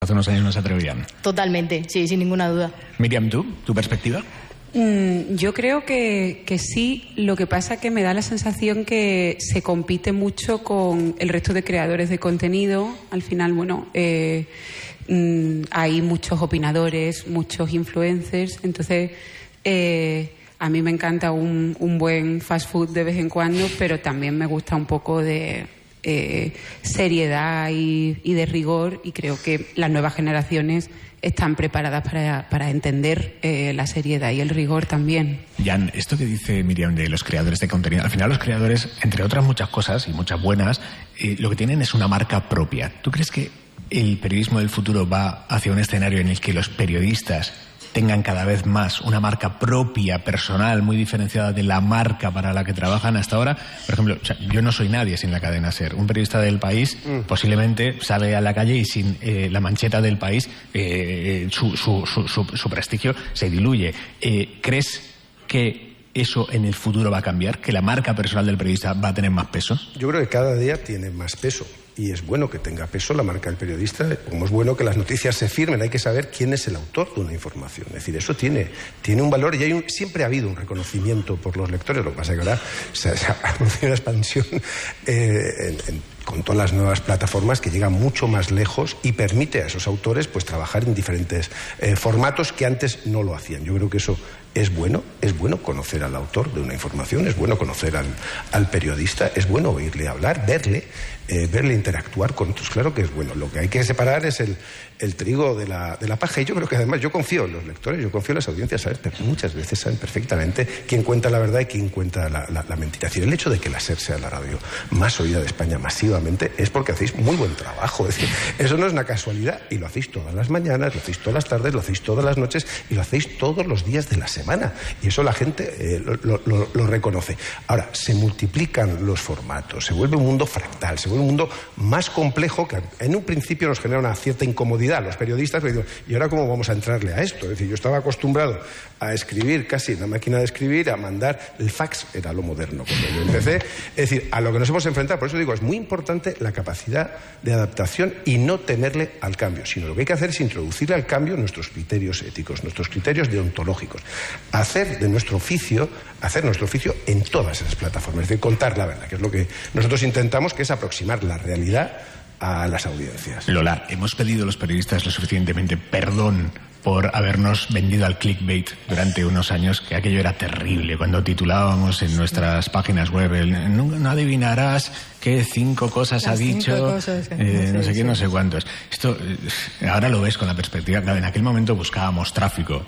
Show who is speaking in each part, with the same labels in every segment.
Speaker 1: hace unos años no se atrevían.
Speaker 2: Totalmente, sí, sin ninguna duda.
Speaker 1: Miriam, ¿tu perspectiva?
Speaker 3: Yo creo que sí, lo que pasa es que me da la sensación que se compite mucho con el resto de creadores de contenido. Al final, bueno, hay muchos opinadores, muchos influencers, entonces a mí me encanta un buen fast food de vez en cuando, pero también me gusta un poco de seriedad y de rigor, y creo que las nuevas generaciones están preparadas para entender la seriedad y el rigor también.
Speaker 1: Jan, esto que dice Miriam de los creadores de contenido, al final los creadores, entre otras muchas cosas y muchas buenas, lo que tienen es una marca propia. ¿Tú crees que el periodismo del futuro va hacia un escenario en el que los periodistas tengan cada vez más una marca propia, personal, muy diferenciada de la marca para la que trabajan hasta ahora? Por ejemplo, yo no soy nadie sin la cadena SER. Un periodista del País posiblemente sale a la calle y sin la mancheta del País su prestigio se diluye. ¿Crees que eso en el futuro va a cambiar? ¿Que la marca personal del periodista va a tener más peso?
Speaker 4: Yo creo que cada día tiene más peso. Y es bueno que tenga peso la marca del periodista, como es bueno que las noticias se firmen. Hay que saber quién es el autor de una información. Es decir, eso tiene un valor, y siempre ha habido un reconocimiento por los lectores. Lo que pasa es que ahora se ha producido una expansión con todas las nuevas plataformas que llegan mucho más lejos y permite a esos autores pues trabajar en diferentes formatos que antes no lo hacían. Yo creo que eso es bueno conocer al autor de una información, es bueno conocer al periodista, es bueno oírle hablar, verle interactuar con otros. Claro que es bueno. Lo que hay que separar es el trigo de la paja, y yo creo que además yo confío en los lectores, yo confío en las audiencias, muchas veces saben perfectamente quién cuenta la verdad y quién cuenta la mentira. Es decir, el hecho de que la SER sea la radio más oída de España masivamente es porque hacéis muy buen trabajo. Es decir, eso no es una casualidad, y lo hacéis todas las mañanas, lo hacéis todas las tardes, lo hacéis todas las noches y lo hacéis todos los días de la semana, y eso la gente lo reconoce. Ahora, se multiplican los formatos, se vuelve un mundo fractal, se vuelve un mundo más complejo que en un principio nos genera una cierta incomodidad a los periodistas, pero ¿y ahora cómo vamos a entrarle a esto? Es decir, yo estaba acostumbrado a escribir casi en la máquina de escribir, a mandar el fax, era lo moderno cuando yo empecé. Es decir, a lo que nos hemos enfrentado. Por eso digo, es muy importante la capacidad de adaptación y no temerle al cambio, sino lo que hay que hacer es introducirle al cambio nuestros criterios éticos, nuestros criterios deontológicos, hacer nuestro oficio en todas esas plataformas, es decir, contar la verdad, que es lo que nosotros intentamos, que es aproximar la realidad a las audiencias.
Speaker 1: Lola, ¿hemos pedido los periodistas lo suficientemente perdón por habernos vendido al clickbait durante unos años? Que aquello era terrible cuando titulábamos en nuestras páginas web no adivinarás qué 5 cosas ha dicho, no sé qué, no sé cuántos. Esto ahora lo ves con la perspectiva. Claro, en aquel momento buscábamos tráfico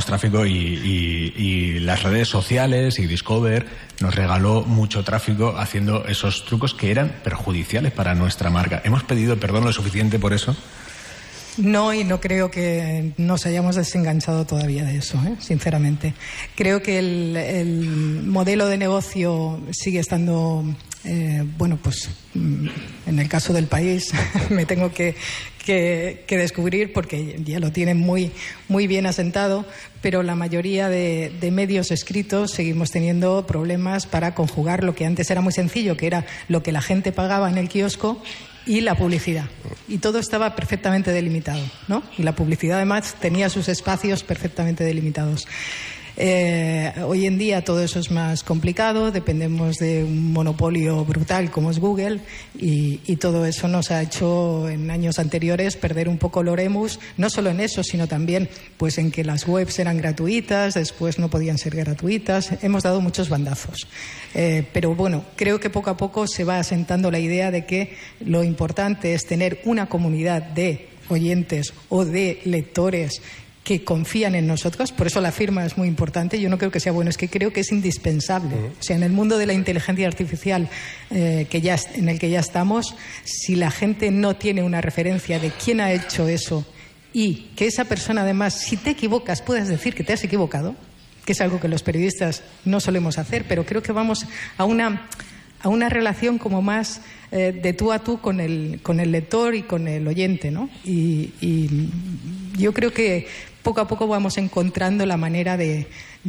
Speaker 1: y las redes sociales y Discover nos regaló mucho tráfico haciendo esos trucos que eran perjudiciales para nuestra marca. ¿Hemos pedido perdón lo suficiente por eso?
Speaker 5: No, y no creo que nos hayamos desenganchado todavía de eso, sinceramente. Creo que el modelo de negocio sigue estando, pues en el caso del País me tengo que descubrir, porque ya lo tienen muy, muy bien asentado, pero la mayoría de medios escritos seguimos teniendo problemas para conjugar lo que antes era muy sencillo, que era lo que la gente pagaba en el kiosco, y la publicidad. Y todo estaba perfectamente delimitado, ¿no? Y la publicidad además tenía sus espacios perfectamente delimitados. Hoy en día todo eso es más complicado, dependemos de un monopolio brutal como es Google, y todo eso nos ha hecho en años anteriores perder un poco el oremus, no solo en eso, sino también pues en que las webs eran gratuitas, después no podían ser gratuitas. Hemos dado muchos bandazos, pero bueno, creo que poco a poco se va asentando la idea de que lo importante es tener una comunidad de oyentes o de lectores que confían en nosotros. Por eso la firma es muy importante. Yo no creo que sea bueno, es que creo que es indispensable. O sea, en el mundo de la inteligencia artificial en el que ya estamos, si la gente no tiene una referencia de quién ha hecho eso, y que esa persona además, si te equivocas, puedas decir que te has equivocado, que es algo que los periodistas no solemos hacer, pero creo que vamos a una relación como más de tú a tú con el lector y con el oyente, ¿no? Y yo creo que poco a poco vamos encontrando la manera de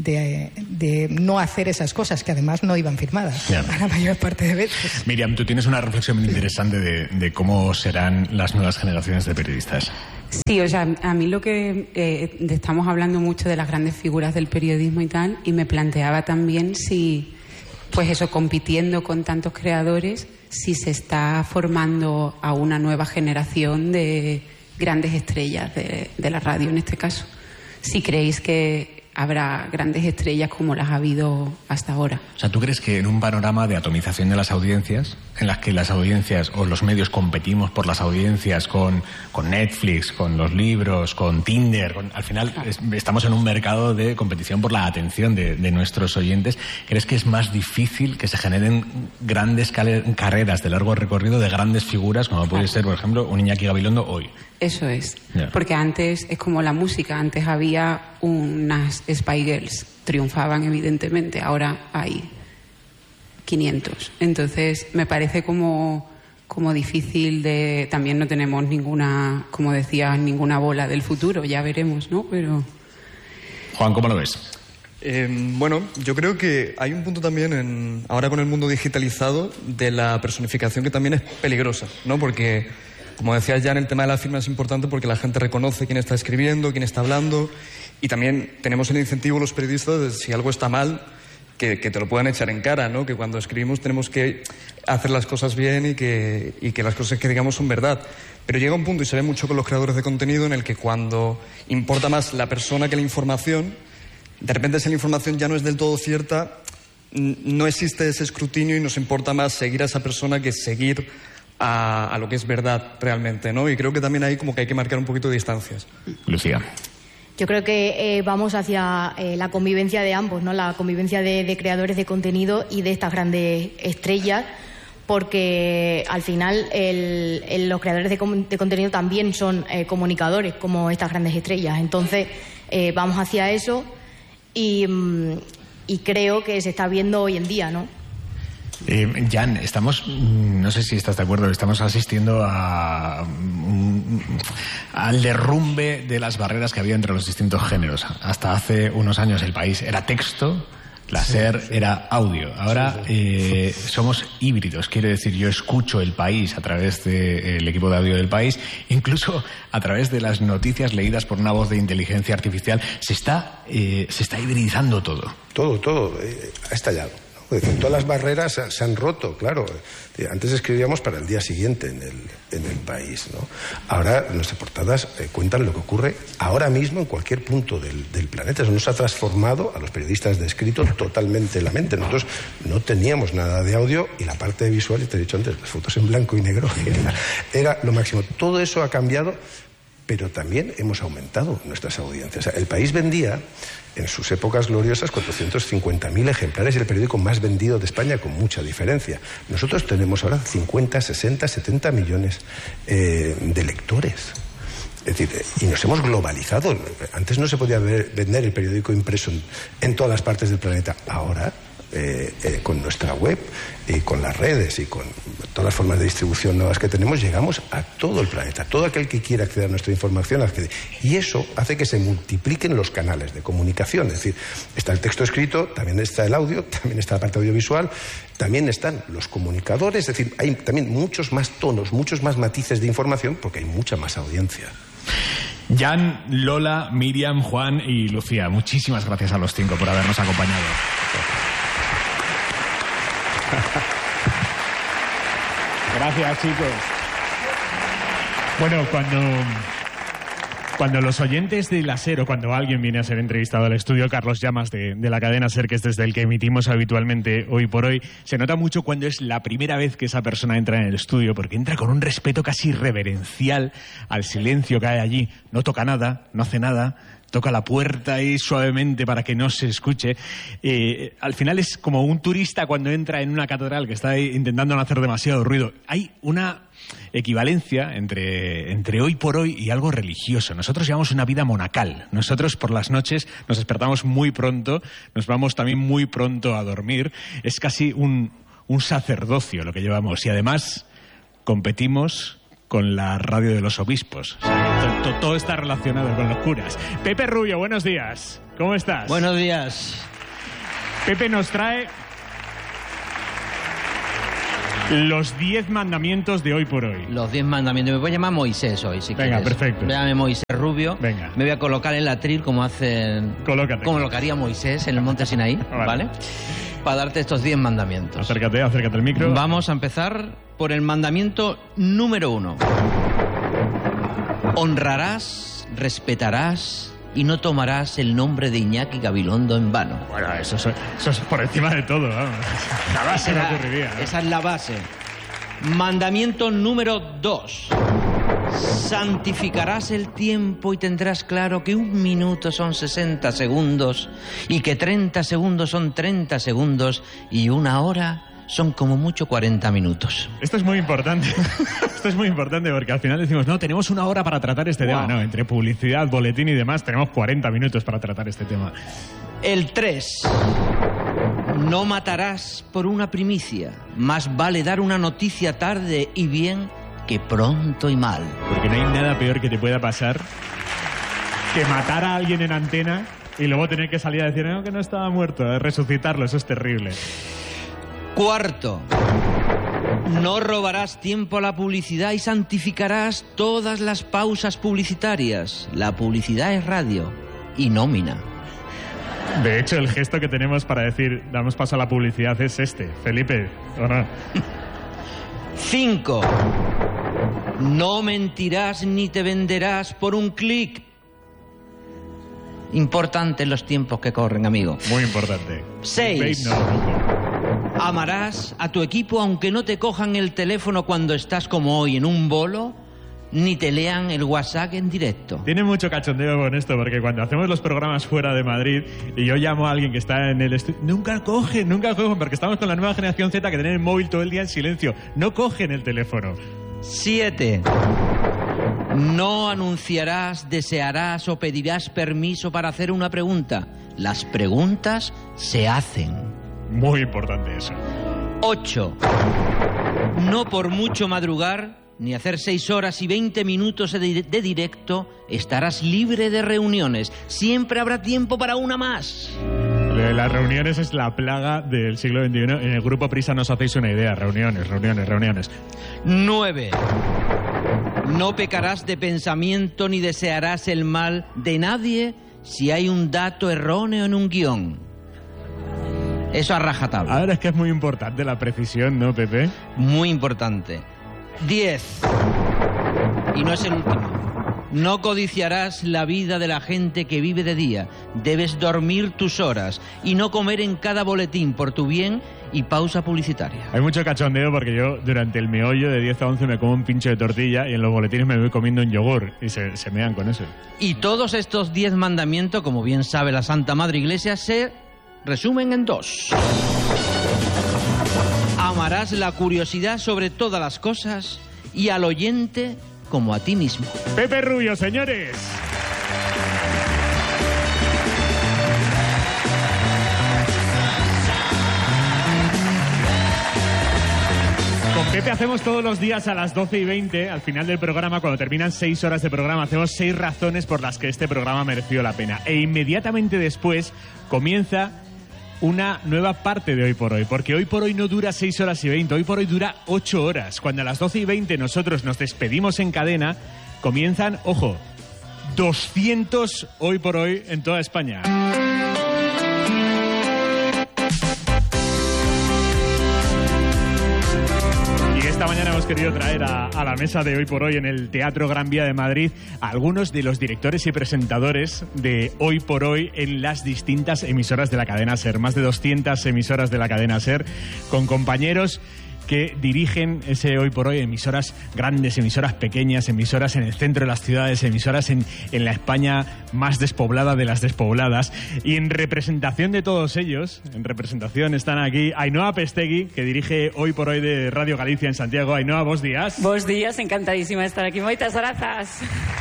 Speaker 5: no hacer esas cosas, que además no iban firmadas a la mayor parte de veces.
Speaker 1: Miriam, tú tienes una reflexión muy interesante de cómo serán las nuevas generaciones de periodistas.
Speaker 3: Sí, o sea, a mí lo que estamos hablando mucho de las grandes figuras del periodismo y tal, y me planteaba también si, pues eso, compitiendo con tantos creadores, si se está formando a una nueva generación de grandes estrellas de la radio en este caso. Si creéis que habrá grandes estrellas como las ha habido hasta ahora.
Speaker 1: O sea, ¿tú crees que en un panorama de atomización de las audiencias, en las que las audiencias o los medios competimos por las audiencias con Netflix, con los libros, con Tinder, al final estamos en un mercado de competición por la atención de nuestros oyentes, ¿crees que es más difícil que se generen grandes carreras de largo recorrido de grandes figuras, como puede ser, por ejemplo, un Iñaki Gabilondo hoy?
Speaker 3: Eso es. Porque antes es como la música. Antes había unas Spy Girls. Triunfaban, evidentemente. Ahora hay 500. Entonces, me parece como difícil de... También no tenemos ninguna, como decías, ninguna bola del futuro. Ya veremos, ¿no? Pero...
Speaker 1: Juan, ¿cómo lo ves?
Speaker 6: Bueno, yo creo que hay un punto también, ahora con el mundo digitalizado, de la personificación que también es peligrosa, ¿no? Porque... Como decías ya, en el tema de la firma es importante porque la gente reconoce quién está escribiendo, quién está hablando, y también tenemos el incentivo los periodistas de si algo está mal, que te lo puedan echar en cara, ¿no? Que cuando escribimos tenemos que hacer las cosas bien y que las cosas que digamos son verdad. Pero llega un punto, y se ve mucho con los creadores de contenido, en el que cuando importa más la persona que la información, de repente si la información ya no es del todo cierta, no existe ese escrutinio y nos importa más seguir a esa persona que seguir a lo que es verdad realmente, ¿no? Y creo que también ahí como que hay que marcar un poquito de distancias.
Speaker 1: Lucía.
Speaker 2: Yo creo que vamos hacia la convivencia de ambos, ¿no? La convivencia de creadores de contenido y de estas grandes estrellas, porque al final los creadores de contenido también son comunicadores, como estas grandes estrellas. Entonces, vamos hacia eso y creo que se está viendo hoy en día, ¿no?
Speaker 1: Jan, no sé si estás de acuerdo, estamos asistiendo al derrumbe de las barreras que había entre los distintos géneros. Hasta hace unos años El País era texto, la SER era audio. Ahora somos híbridos, quiere decir, yo escucho El País a través del equipo de audio del País, incluso a través de las noticias leídas por una voz de inteligencia artificial. Se está hibridizando todo.
Speaker 4: Todo ha estallado. Todas las barreras se han roto, claro. Antes escribíamos para el día siguiente en el País, ¿no? Ahora nuestras portadas cuentan lo que ocurre ahora mismo en cualquier punto del planeta. Eso nos ha transformado a los periodistas de escrito totalmente la mente. Nosotros no teníamos nada de audio y la parte visual, y te he dicho antes, las fotos en blanco y negro era lo máximo. Todo eso ha cambiado, pero también hemos aumentado nuestras audiencias. El País vendía en sus épocas gloriosas 450.000 ejemplares, el periódico más vendido de España, con mucha diferencia. Nosotros tenemos ahora 50, 60, 70 millones de lectores. Es decir, y nos hemos globalizado. Antes no se podía vender el periódico impreso en todas las partes del planeta. Ahora, con nuestra web y con las redes y con todas las formas de distribución nuevas que tenemos, llegamos a todo el planeta. Todo aquel que quiera acceder a nuestra información accede. Y eso hace que se multipliquen los canales de comunicación. Es decir, está el texto escrito, también está el audio, también está la parte audiovisual, también están los comunicadores. Es decir, hay también muchos más tonos, muchos más matices de información, porque hay mucha más audiencia.
Speaker 1: Jan, Lola, Miriam, Juan y Lucía, muchísimas gracias a los 5 por habernos acompañado. Gracias, chicos. Bueno, cuando los oyentes de la SER o cuando alguien viene a ser entrevistado al estudio, Carlos Llamas de la cadena SER, que es desde el que emitimos habitualmente Hoy por Hoy, se nota mucho cuando es la primera vez que esa persona entra en el estudio, porque entra con un respeto casi reverencial al silencio que hay allí. No toca nada, no hace nada, toca la puerta ahí suavemente para que no se escuche. Al final es como un turista cuando entra en una catedral que está ahí intentando no hacer demasiado ruido. Hay una equivalencia entre Hoy por Hoy y algo religioso. Nosotros llevamos una vida monacal. Nosotros por las noches nos despertamos muy pronto, nos vamos también muy pronto a dormir. Es casi un sacerdocio lo que llevamos. Y además competimos con la radio de los obispos. O sea, todo está relacionado con los curas. Pepe Rubio, buenos días. ¿Cómo estás?
Speaker 7: Buenos días.
Speaker 1: Pepe nos trae los 10 mandamientos de hoy por hoy.
Speaker 7: Los 10 mandamientos. Me voy a llamar Moisés hoy, si
Speaker 1: Venga,
Speaker 7: quieres.
Speaker 1: perfecto.
Speaker 7: Llámame Moisés Rubio.
Speaker 1: Venga.
Speaker 7: Me voy a colocar en el atril como hacen...
Speaker 1: Colócate.
Speaker 7: Como lo que haría Moisés en el monte Sinaí, ¿vale? Para darte estos 10 mandamientos.
Speaker 1: Acércate al micro.
Speaker 7: Vamos a empezar por el mandamiento número 1. Honrarás, respetarás y no tomarás el nombre de Iñaki Gabilondo en vano.
Speaker 1: Bueno, eso es por encima de todo, vamos. La base me ocurriría, ¿no?
Speaker 7: Esa es la base. Mandamiento número 2. Santificarás el tiempo y tendrás claro que 1 minuto son 60 segundos y que 30 segundos son 30 segundos y 1 hora son como mucho 40 minutos.
Speaker 1: Esto es muy importante. Esto es muy importante porque al final decimos, no, tenemos 1 hora para tratar este tema. No, entre publicidad, boletín y demás, tenemos 40 minutos para tratar este tema.
Speaker 7: El 3. No matarás por una primicia. Más vale dar una noticia tarde y bien que pronto y mal.
Speaker 1: Porque no hay nada peor que te pueda pasar que matar a alguien en antena y luego tener que salir a decir, no, que no estaba muerto, resucitarlo. Eso es terrible.
Speaker 7: 4. No robarás tiempo a la publicidad y santificarás todas las pausas publicitarias. La publicidad es radio y nómina.
Speaker 1: De hecho, el gesto que tenemos para decir damos paso a la publicidad es este. Felipe, ¿o no?
Speaker 7: 5. No mentirás ni te venderás por un clic. Importante en los tiempos que corren, amigo.
Speaker 1: Muy importante.
Speaker 7: 6. Amarás a tu equipo aunque no te cojan el teléfono cuando estás como hoy en un bolo, ni te lean el WhatsApp en directo.
Speaker 1: Tiene mucho cachondeo con esto, porque cuando hacemos los programas fuera de Madrid y yo llamo a alguien que está en el estudio, nunca cogen, porque estamos con la nueva generación Z que tienen el móvil todo el día en silencio. No cogen el teléfono.
Speaker 7: 7. No anunciarás, desearás o pedirás permiso para hacer una pregunta. Las preguntas se hacen.
Speaker 1: Muy importante eso.
Speaker 7: 8. No por mucho madrugar ni hacer 6 horas y 20 minutos de directo estarás libre de reuniones. Siempre habrá tiempo para una más.
Speaker 1: Las reuniones es la plaga del siglo XXI. En el grupo Prisa no os hacéis una idea. Reuniones.
Speaker 7: 9. No pecarás de pensamiento ni desearás el mal de nadie si hay un dato erróneo en un guión. Eso a rajatabla.
Speaker 1: Ahora es que es muy importante la precisión, ¿no, Pepe?
Speaker 7: Muy importante. 10. Y no es el último. No codiciarás la vida de la gente que vive de día. Debes dormir tus horas y no comer en cada boletín por tu bien y pausa publicitaria.
Speaker 1: Hay mucho cachondeo porque yo durante el meollo de 10 a 11 me como un pincho de tortilla y en los boletines me voy comiendo un yogur y se mean con eso.
Speaker 7: Y todos estos 10 mandamientos, como bien sabe la Santa Madre Iglesia, se resumen en 2. Amarás la curiosidad sobre todas las cosas y al oyente como a ti mismo.
Speaker 1: Pepe Rubio, señores. Con Pepe hacemos todos los días a las 12:20, al final del programa, cuando terminan 6 horas de programa, hacemos 6 razones por las que este programa mereció la pena. E inmediatamente después comienza una nueva parte de Hoy por Hoy, porque Hoy por Hoy no dura 6 horas y 20, Hoy por Hoy dura 8 horas. Cuando a las 12:20 nosotros nos despedimos en cadena, comienzan, ojo, 200 Hoy por Hoy en toda España. Esta mañana hemos querido traer a la mesa de Hoy por Hoy en el Teatro Gran Vía de Madrid a algunos de los directores y presentadores de Hoy por Hoy en las distintas emisoras de la cadena SER. Más de 200 emisoras de la cadena SER, con compañeros que dirigen ese Hoy por Hoy, emisoras grandes, emisoras pequeñas, emisoras en el centro de las ciudades, emisoras en la España más despoblada de las despobladas. Y en representación de todos ellos, están aquí Ainhoa Pestegui, que dirige Hoy por Hoy de Radio Galicia en Santiago. Ainhoa, bos días.
Speaker 8: Bos días, encantadísima de estar aquí. Moitas grazas.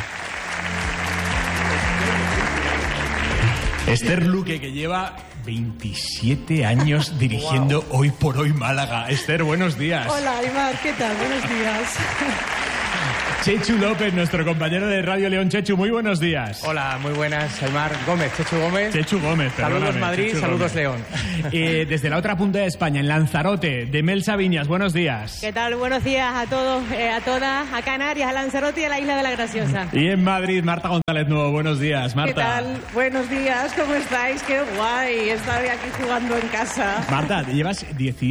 Speaker 1: Esther Luque, que lleva 27 años dirigiendo Hoy por Hoy Málaga. Esther, buenos días.
Speaker 5: Hola, Aymar, ¿qué tal? Buenos días.
Speaker 9: Chechu López, nuestro compañero de Radio León. Chechu, muy buenos días.
Speaker 10: Hola, muy buenas, Aimar Gómez, Chechu Gómez.
Speaker 9: Chechu Gómez, perdóname.
Speaker 10: Saludos Madrid,
Speaker 9: Chechu
Speaker 10: saludos
Speaker 9: Gómez.
Speaker 10: León.
Speaker 9: Desde la otra punta de España, en Lanzarote, de Mel Sabiñas, buenos días.
Speaker 11: ¿Qué tal? Buenos días a todos, a todas, a Canarias, a Lanzarote y a la Isla de la Graciosa.
Speaker 9: Y en Madrid, Marta González Nuevo, buenos días, Marta.
Speaker 12: ¿Qué tal? Buenos días, ¿cómo estáis? Qué guay estar aquí jugando en casa.
Speaker 9: Marta, llevas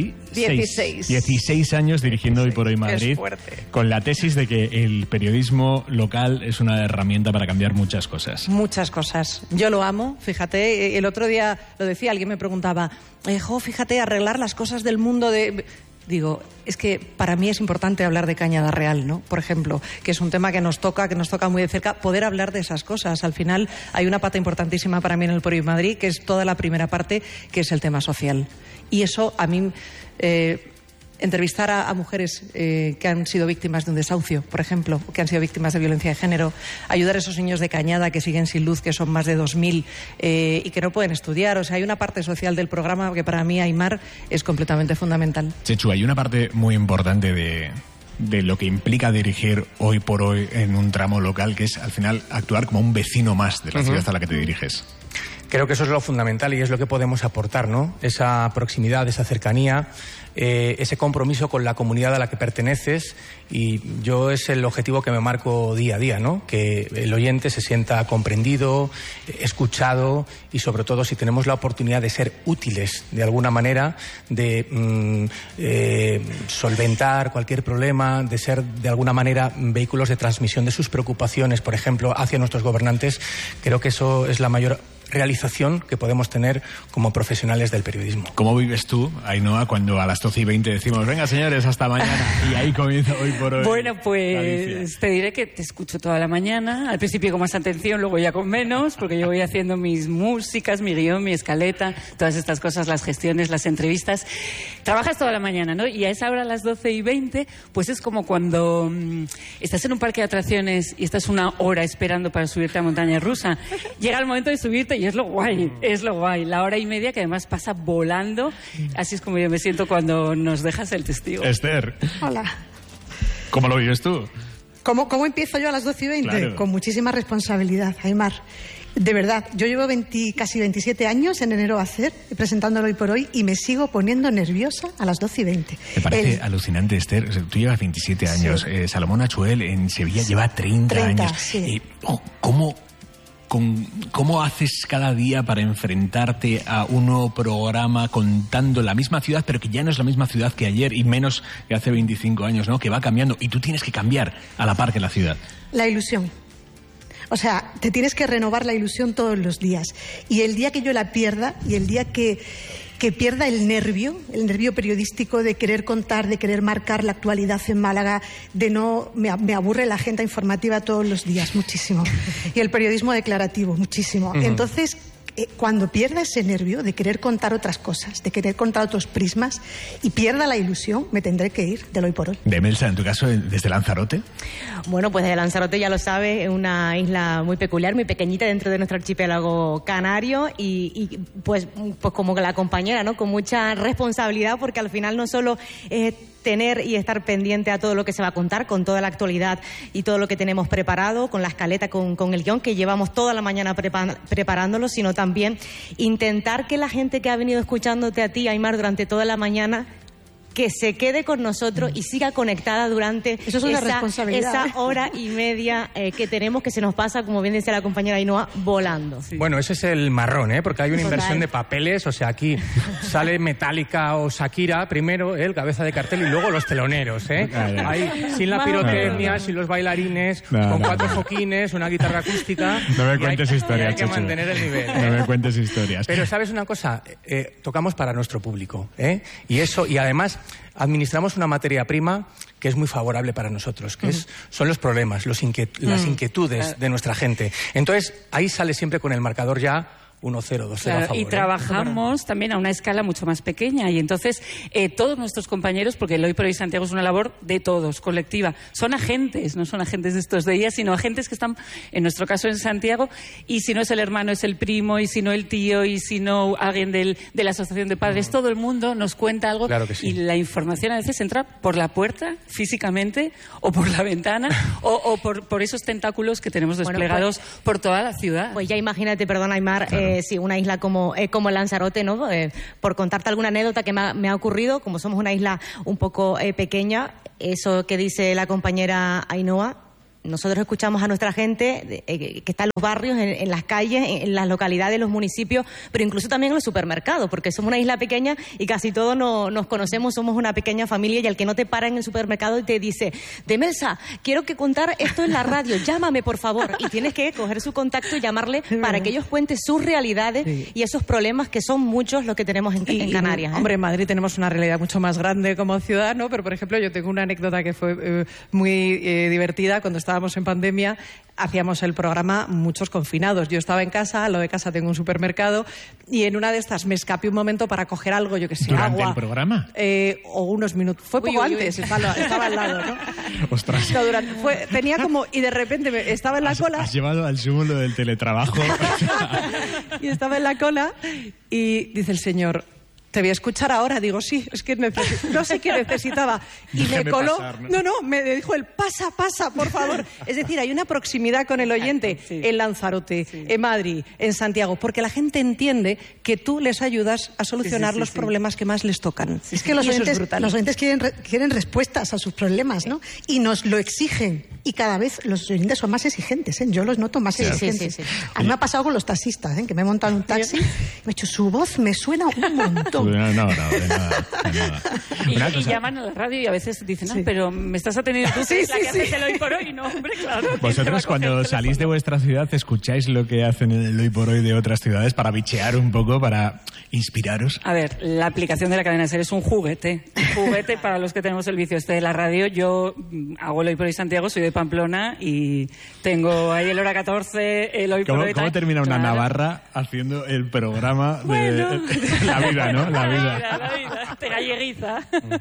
Speaker 9: 16 años dirigiendo Hoy por Hoy Madrid.
Speaker 12: Es fuerte.
Speaker 9: Con la tesis de que el periodismo local es una herramienta para cambiar muchas cosas.
Speaker 12: Muchas cosas. Yo lo amo, fíjate. El otro día lo decía, alguien me preguntaba, fíjate, arreglar las cosas del mundo de... Digo, es que para mí es importante hablar de Cañada Real, ¿no? Por ejemplo, que es un tema que nos toca muy de cerca, poder hablar de esas cosas. Al final hay una pata importantísima para mí en el Por Hoy Madrid, que es toda la primera parte, que es el tema social. Y eso a mí... entrevistar a mujeres que han sido víctimas de un desahucio, por ejemplo, que han sido víctimas de violencia de género, ayudar a esos niños de Cañada que siguen sin luz, que son más de 2.000 y que no pueden estudiar. O sea, hay una parte social del programa que para mí, Aimar, es completamente fundamental.
Speaker 1: Chechu, hay una parte muy importante de lo que implica dirigir Hoy por Hoy en un tramo local, que es al final actuar como un vecino más de la ciudad a la que te diriges.
Speaker 10: Creo que eso es lo fundamental y es lo que podemos aportar, ¿no? Esa proximidad, esa cercanía, ese compromiso con la comunidad a la que perteneces, y yo es el objetivo que me marco día a día, ¿no? Que el oyente se sienta comprendido, escuchado y sobre todo si tenemos la oportunidad de ser útiles de alguna manera, de solventar cualquier problema, de ser de alguna manera vehículos de transmisión de sus preocupaciones, por ejemplo, hacia nuestros gobernantes, creo que eso es la mayor realización que podemos tener como profesionales del periodismo.
Speaker 1: ¿Cómo vives tú, Ainhoa, cuando a las 12:20 decimos, venga señores, hasta mañana, y ahí comienza Hoy por Hoy?
Speaker 8: Bueno, pues te diré que te escucho toda la mañana, al principio con más atención, luego ya con menos, porque yo voy haciendo mis músicas, mi guión, mi escaleta, todas estas cosas, las gestiones, las entrevistas. Trabajas toda la mañana, ¿no? Y a esa hora, a las 12:20, pues es como cuando estás en un parque de atracciones y estás una hora esperando para subirte a montaña rusa. Llega el momento de subirte y es lo guay, la hora y media que además pasa volando. Así es como yo me siento cuando nos dejas el testigo.
Speaker 1: Esther.
Speaker 13: Hola.
Speaker 1: ¿Cómo lo vives tú?
Speaker 13: ¿Cómo empiezo yo a las 12:20?
Speaker 1: Claro.
Speaker 13: Con muchísima responsabilidad, Aimar. De verdad, yo llevo casi 27 años, en enero va a hacer, presentándolo Hoy por Hoy, y me sigo poniendo nerviosa a las 12:20.
Speaker 1: Me parece alucinante, Esther. O sea, tú llevas 27 años. Sí. Salomón Achuel en Sevilla lleva 30 años.
Speaker 13: Sí.
Speaker 1: ¿Cómo haces cada día para enfrentarte a un nuevo programa contando la misma ciudad, pero que ya no es la misma ciudad que ayer y menos que hace 25 años, ¿no? Que va cambiando y tú tienes que cambiar a la par que la ciudad?
Speaker 13: La ilusión. O sea, te tienes que renovar la ilusión todos los días. Y el día que yo la pierda, y el día que pierda el nervio periodístico de querer contar, de querer marcar la actualidad en Málaga, me aburre la agenda informativa todos los días, muchísimo. Y el periodismo declarativo, muchísimo. Entonces, cuando pierda ese nervio de querer contar otras cosas, de querer contar otros prismas, y pierda la ilusión, me tendré que ir del Hoy por Hoy.
Speaker 1: De Melsa, en tu caso, desde Lanzarote.
Speaker 11: Bueno, pues desde Lanzarote, ya lo sabes, es una isla muy peculiar, muy pequeñita dentro de nuestro archipiélago canario y pues como la compañera, ¿no? Con mucha responsabilidad, porque al final no solo tener y estar pendiente a todo lo que se va a contar, con toda la actualidad y todo lo que tenemos preparado, con la escaleta, con el guión, que llevamos toda la mañana preparándolo, sino también intentar que la gente que ha venido escuchándote a ti, Aimar, durante toda la mañana, que se quede con nosotros y siga conectada durante esa hora y media que tenemos, que se nos pasa, como bien decía la compañera Ainhoa, volando.
Speaker 10: Sí. Bueno, ese es el marrón, porque hay una inversión de papeles. O sea, aquí sale Metallica o Shakira primero, el cabeza de cartel, y luego los teloneros, Ahí, sin la pirotecnia, sin los bailarines, con 4 foquines, una guitarra acústica.
Speaker 1: No me cuentes historias,
Speaker 10: hay que mantener el nivel.
Speaker 1: No me cuentes historias.
Speaker 10: Pero ¿sabes una cosa? Tocamos para nuestro público, y además administramos una materia prima que es muy favorable para nosotros, que son los problemas, las inquietudes de nuestra gente. Entonces, ahí sale siempre con el marcador ya 1-0, 2-0
Speaker 8: Claro,
Speaker 10: a favor.
Speaker 8: y trabajamos también a una escala mucho más pequeña y entonces todos nuestros compañeros, porque el Hoy por Hoy Santiago es una labor de todos, colectiva, son agentes, no son agentes de estos días, sino agentes que están, en nuestro caso en Santiago, y si no es el hermano es el primo, y si no el tío, y si no alguien de la asociación de padres, todo el mundo nos cuenta algo.
Speaker 10: Claro que sí.
Speaker 8: Y la información a veces entra por la puerta físicamente o por la ventana o por esos tentáculos que tenemos desplegados por toda la ciudad.
Speaker 11: Pues ya imagínate, perdona Aymar, si una isla como Lanzarote, ¿no? Por contarte alguna anécdota que me ha ocurrido, como somos una isla un poco pequeña, eso que dice la compañera Ainhoa, nosotros escuchamos a nuestra gente que está en los barrios, en las calles, en las localidades, en los municipios, pero incluso también en los supermercados, porque somos una isla pequeña y casi todos nos conocemos, somos una pequeña familia, y el que no te para en el supermercado y te dice, Demelsa, quiero que contar esto en la radio, llámame por favor, y tienes que coger su contacto y llamarle para que ellos cuenten sus realidades y esos problemas que son muchos los que tenemos en Canarias.
Speaker 12: Hombre, en Madrid tenemos una realidad mucho más grande como ciudad, ¿no? Pero, por ejemplo, yo tengo una anécdota que fue muy divertida. Cuando estábamos en pandemia, hacíamos el programa muchos confinados. Yo estaba en casa, al lado de casa tengo un supermercado, y en una de estas me escapé un momento para coger algo, yo que sé,
Speaker 9: ¿Durante
Speaker 12: agua.
Speaker 9: el programa?
Speaker 12: O unos minutos. Fue poco antes, estaba al lado, ¿no?
Speaker 9: Ostras.
Speaker 12: No, tenía como... Y de repente estaba en la cola...
Speaker 9: Has llevado al sumo lo del teletrabajo.
Speaker 12: Y estaba en la cola y dice el señor... Te voy a escuchar ahora. Digo, sí, es que no sé qué necesitaba. Y me coló.
Speaker 9: Pasar,
Speaker 12: ¿no? Me dijo el pasa, por favor. Es decir, hay una proximidad con el oyente en Lanzarote, en Madrid, en Santiago, porque la gente entiende que tú les ayudas a solucionar los problemas que más les tocan.
Speaker 13: Es que los
Speaker 12: Y eso es
Speaker 13: oyentes,
Speaker 12: brutal.
Speaker 13: los oyentes quieren respuestas a sus problemas, ¿no? Y nos lo exigen. Y cada vez los oyentes son más exigentes, ¿eh? Yo los noto más exigentes. A mí me ha pasado con los taxistas, ¿eh? Que me he montado en un taxi y me he dicho, su voz me suena un montón.
Speaker 9: No, de nada.
Speaker 8: Y llaman a la radio y a veces dicen, pero me estás atendiendo tú, que es la que haces el Hoy por Hoy. No, hombre, claro.
Speaker 9: Vosotros, cuando salís de vuestra ciudad, ¿escucháis lo que hacen en el Hoy por Hoy de otras ciudades para bichear un poco, para inspiraros?
Speaker 8: A ver, la aplicación de la cadena SER es un juguete. Un juguete para los que tenemos el vicio de la radio. Yo hago el Hoy por Hoy Santiago, soy de Pamplona y tengo ahí el hora 14, el Hoy por Hoy.
Speaker 9: ¿Cómo termina una navarra haciendo el programa de la vida, ¿no? La vida.
Speaker 8: Te galleguiza.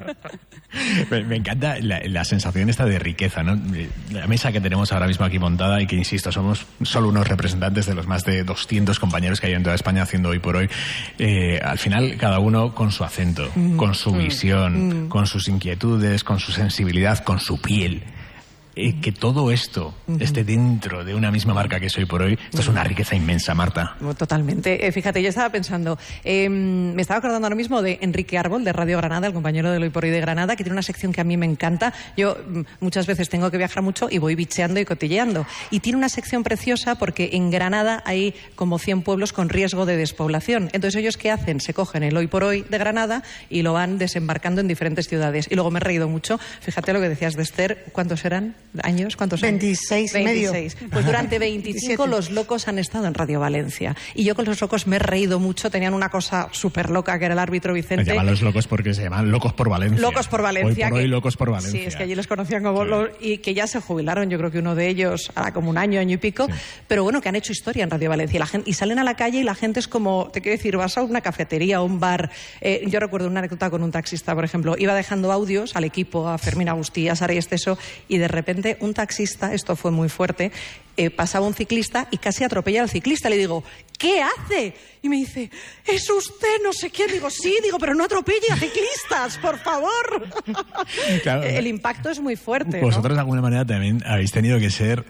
Speaker 9: Me encanta la sensación esta de riqueza, ¿no? La mesa que tenemos ahora mismo aquí montada y que, insisto, somos solo unos representantes de los más de 200 compañeros que hay en toda España haciendo Hoy por Hoy. Al final, cada uno con su acento, con su visión, con sus inquietudes, con su sensibilidad, con su piel. Que todo esto esté dentro de una misma marca que es Hoy por Hoy, esto es una riqueza inmensa, Marta.
Speaker 12: Totalmente. Fíjate, yo estaba pensando, me estaba acordando ahora mismo de Enrique Árbol, de Radio Granada, el compañero del Hoy por Hoy de Granada, que tiene una sección que a mí me encanta. Yo muchas veces tengo que viajar mucho y voy bicheando y cotilleando. Y tiene una sección preciosa porque en Granada hay como 100 pueblos con riesgo de despoblación. Entonces, ¿ellos qué hacen? Se cogen el Hoy por Hoy de Granada y lo van desembarcando en diferentes ciudades. Y luego me he reído mucho. Fíjate lo que decías de Esther. ¿Cuántos eran? ¿Años? ¿Cuántos
Speaker 13: 26 y medio.
Speaker 12: Pues durante 25 los locos han estado en Radio Valencia. Y yo con los locos me he reído mucho. Tenían una cosa súper loca que era el árbitro Vicente.
Speaker 9: Se llaman los locos porque se llaman Locos por Valencia.
Speaker 12: Locos por Valencia.
Speaker 9: Hoy por Hoy, Locos por Valencia.
Speaker 12: Sí, es que allí los conocían como y que ya se jubilaron. Yo creo que uno de ellos hará como un año y pico. Sí. Pero bueno, que han hecho historia en Radio Valencia. Y salen a la calle y la gente es como, te quiero decir, vas a una cafetería o un bar. Yo recuerdo una anécdota con un taxista, por ejemplo. Iba dejando audios al equipo, a Fermín Agustí, a Sara y Esteso, y de repente un taxista, esto fue muy fuerte, pasaba un ciclista y casi atropella al ciclista. Le digo, ¿qué hace? Y me dice, es usted no sé quién. Digo, sí, pero no atropelle a ciclistas, por favor. Claro, el impacto es muy fuerte.
Speaker 9: Vosotros,
Speaker 12: ¿no?
Speaker 9: de alguna manera, también habéis tenido que ser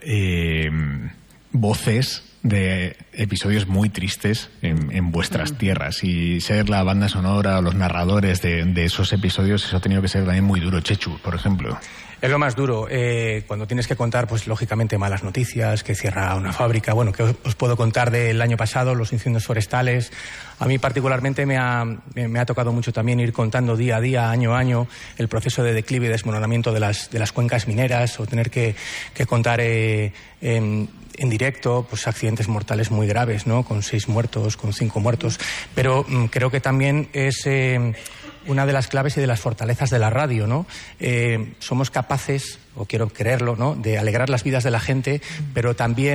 Speaker 9: voces de episodios muy tristes en vuestras tierras, y ser la banda sonora o los narradores de esos episodios, eso ha tenido que ser también muy duro. Chechu, por ejemplo.
Speaker 10: Es lo más duro, cuando tienes que contar, pues lógicamente, malas noticias, que cierra una fábrica. Bueno, que os puedo contar del año pasado, los incendios forestales. A mí particularmente me ha tocado mucho también ir contando día a día, año a año, el proceso de declive y desmoronamiento de las cuencas mineras, o tener que contar en directo, pues accidentes mortales muy graves, ¿no? Con 6 muertos, con 5 muertos. Pero creo que también es una de las claves y de las fortalezas de la radio, ¿no? Somos capaces, o quiero creerlo, ¿no?, de alegrar las vidas de la gente, pero también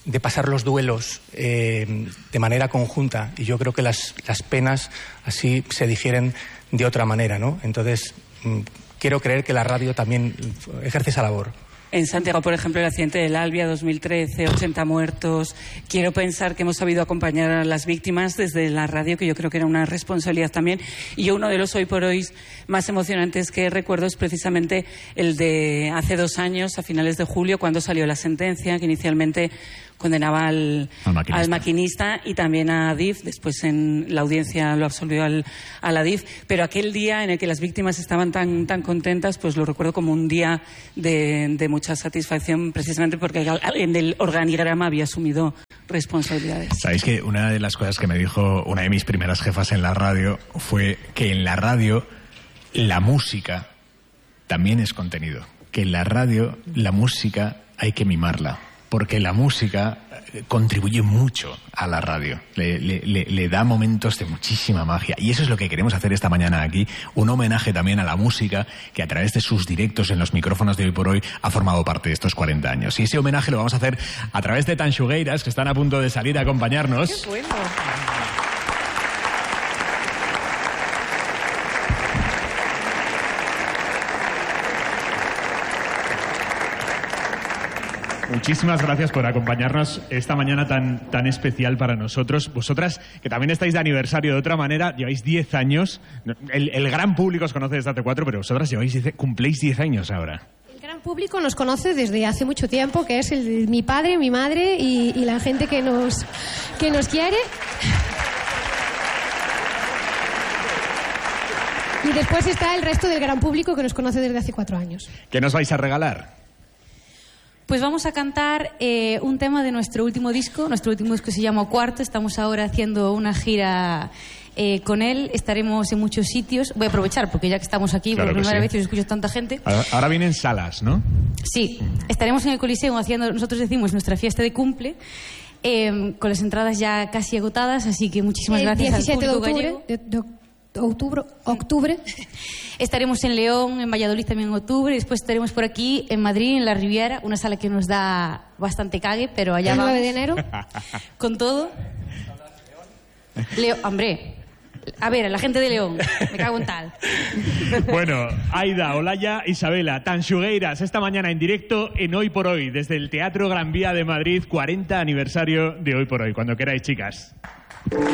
Speaker 10: de pasar los duelos de manera conjunta, y yo creo que las penas así se digieren de otra manera, ¿no? Entonces, quiero creer que la radio también ejerce esa labor.
Speaker 8: En Santiago, por ejemplo, el accidente del Albia 2013, 80 muertos. Quiero pensar que hemos sabido acompañar a las víctimas desde la radio, que yo creo que era una responsabilidad también. Y yo uno de los hoy por hoy más emocionantes que recuerdo es precisamente el de hace 2 años, a finales de julio, cuando salió la sentencia que inicialmente condenaba al maquinista y también a Adif. Después en la audiencia lo absolvió a la Adif. Pero aquel día en el que las víctimas estaban tan contentas, pues lo recuerdo como un día de mucha satisfacción, precisamente porque alguien del organigrama había asumido responsabilidades.
Speaker 1: Sabéis que una de las cosas que me dijo una de mis primeras jefas en la radio fue que en la radio la música también es contenido. Que en la radio la música hay que mimarla, porque la música contribuye mucho a la radio, le da momentos de muchísima magia, y eso es lo que queremos hacer esta mañana aquí, un homenaje también a la música que a través de sus directos en los micrófonos de Hoy por Hoy ha formado parte de estos 40 años, y ese homenaje lo vamos a hacer a través de Tanxugueiras, que están a punto de salir a acompañarnos.
Speaker 12: ¡Qué bueno!
Speaker 9: Muchísimas gracias por acompañarnos esta mañana tan especial para nosotros. Vosotras, que también estáis de aniversario de otra manera, lleváis 10 años. El gran público os conoce desde hace 4, pero vosotras cumpléis 10 años ahora.
Speaker 14: El gran público nos conoce desde hace mucho tiempo, que es mi padre, mi madre y la gente que nos quiere. Y después está el resto del gran público que nos conoce desde hace 4 años.
Speaker 9: ¿Qué nos vais a regalar?
Speaker 15: Pues vamos a cantar un tema de nuestro último disco. Nuestro último disco se llama Cuarto. Estamos ahora haciendo una gira con él. Estaremos en muchos sitios. Voy a aprovechar, porque ya que estamos aquí,
Speaker 9: claro,
Speaker 15: por primera vez
Speaker 9: sí.
Speaker 15: y escucho tanta gente.
Speaker 9: Ahora vienen salas, ¿no?
Speaker 15: Sí, estaremos en el Coliseo haciendo, nosotros decimos, nuestra fiesta de cumple, con las entradas ya casi agotadas, así que muchísimas gracias al público gallego.
Speaker 14: 17 de octubre.
Speaker 15: Estaremos en León, en Valladolid también en octubre, y después estaremos por aquí en Madrid, en la Riviera, una sala que nos da bastante cague, pero allá
Speaker 14: el
Speaker 15: vamos.
Speaker 14: 9 de enero.
Speaker 15: Con todo. Hombre, a ver, a la gente de León, me cago en tal.
Speaker 9: Bueno, Aida, Olaya, Isabela, Tanxugueiras, esta mañana en directo en Hoy por Hoy, desde el Teatro Gran Vía de Madrid, 40 aniversario de Hoy por Hoy. Cuando queráis, chicas.